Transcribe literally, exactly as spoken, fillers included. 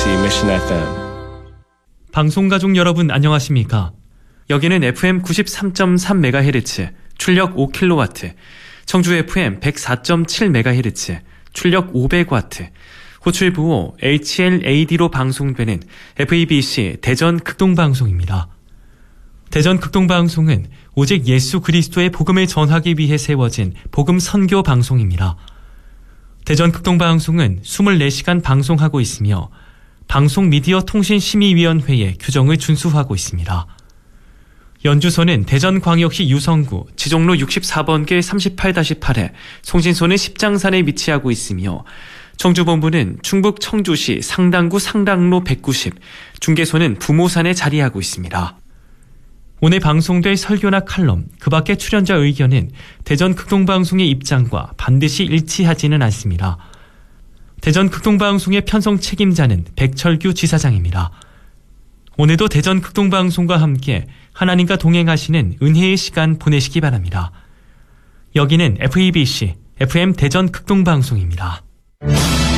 Mission 에프엠. 방송가족 여러분 안녕하십니까? 여기는 에프엠 구십삼 점 삼 메가헤르츠, 출력 오 킬로와트, 청주 에프엠 백사 점 칠 메가헤르츠, 출력 오백 와트, 호출 부호 에이치엘에이디로 방송되는 에프이비씨 대전 극동방송입니다. 대전 극동방송은 오직 예수 그리스도의 복음을 전하기 위해 세워진 복음 선교 방송입니다. 대전 극동방송은 이십사 시간 방송하고 있으며 방송미디어통신심의위원회의 규정을 준수하고 있습니다. 연주소는 대전광역시 유성구 지종로 육십사 번길 삼십팔 팔에 송신소는 십장산에 위치하고 있으며 청주본부는 충북 청주시 상당구 상당로 백구십, 중개소는 부모산에 자리하고 있습니다. 오늘 방송될 설교나 칼럼, 그 밖의 출연자 의견은 대전 극동방송의 입장과 반드시 일치하지는 않습니다. 대전 극동방송의 편성 책임자는 백철규 지사장입니다. 오늘도 대전 극동방송과 함께 하나님과 동행하시는 은혜의 시간 보내시기 바랍니다. 여기는 에프이비씨, 에프엠 대전 극동방송입니다.